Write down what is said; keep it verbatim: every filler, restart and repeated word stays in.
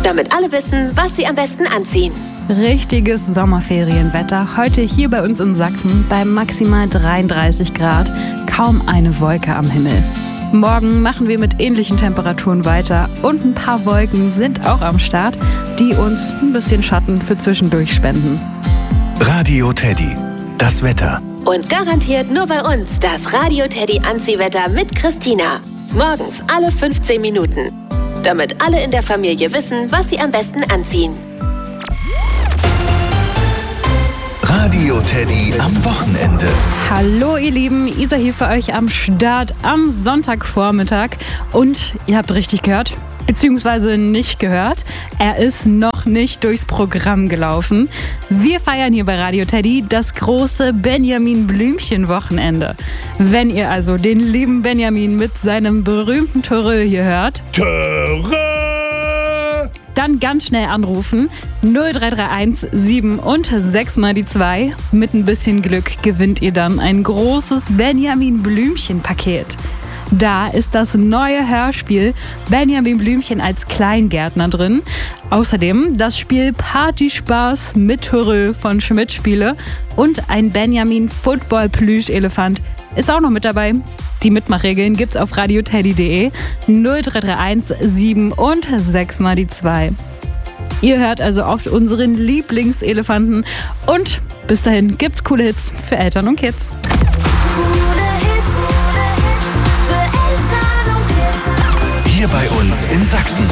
damit alle wissen, was sie am besten anziehen. Richtiges Sommerferienwetter heute hier bei uns in Sachsen bei maximal dreiunddreißig Grad, kaum eine Wolke am Himmel. Morgen machen wir mit ähnlichen Temperaturen weiter und ein paar Wolken sind auch am Start, die uns ein bisschen Schatten für zwischendurch spenden. Radio Teddy, das Wetter. Und garantiert nur bei uns das Radio Teddy Anziehwetter mit Christina. Morgens alle fünfzehn Minuten. Damit alle in der Familie wissen, was sie am besten anziehen. Radio Teddy am Wochenende. Hallo ihr Lieben, Isa hier für euch am Start am Sonntagvormittag. Und ihr habt richtig gehört, beziehungsweise nicht gehört, er ist noch nicht durchs Programm gelaufen. Wir feiern hier bei Radio Teddy das große Benjamin Blümchen-Wochenende. Wenn ihr also den lieben Benjamin mit seinem berühmten Törö hier hört, Törö! Dann ganz schnell anrufen, null drei drei eins sieben und sechs mal die zwei. Mit ein bisschen Glück gewinnt ihr dann ein großes Benjamin Blümchen-Paket. Da ist das neue Hörspiel Benjamin Blümchen als Kleingärtner drin. Außerdem das Spiel Partyspaß mit Törö von Schmidt Spiele und ein Benjamin Football Plüsch-Elefant ist auch noch mit dabei. Die Mitmachregeln gibt's auf radioteddy punkt de null drei drei eins sieben und sechs mal die zwei. Ihr hört also oft unseren Lieblingselefanten und bis dahin gibt's coole Hits für Eltern und Kids. Hier bei uns in Sachsen.